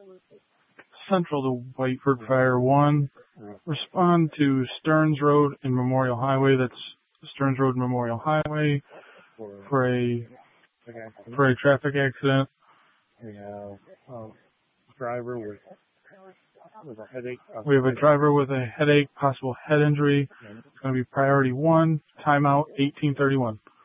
Central to Whiteford Fire 1. Respond to Stearns Road and Memorial Highway. That's Stearns Road and Memorial Highway for a traffic accident. We have a driver with a headache. We have a driver with a headache, possible head injury. It's going to be priority 1. Timeout 1831.